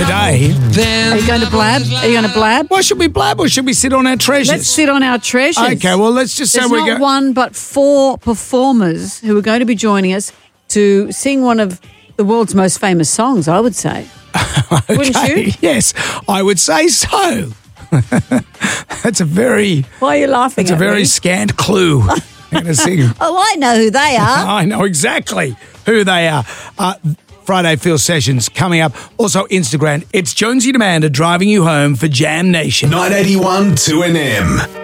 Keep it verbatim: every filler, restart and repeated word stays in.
today. Are you going to blab? Are you going to blab? Why should we blab or should we sit on our treasures? Let's sit on our treasures. Okay, well, let's just say There's we're not going. one but four performers who are going to be joining us to sing one of the world's most famous songs, I would say. Okay. Wouldn't you? Yes, I would say so. That's a very. Why are you laughing That's at a very me? scant clue. I'm gonna sing. Oh, I know who they are. I know exactly who they are. Uh, Friday Feel Sessions coming up. Also Instagram. It's Jonesy and Amanda driving you home for Jam Nation. nine eighty-one two N M.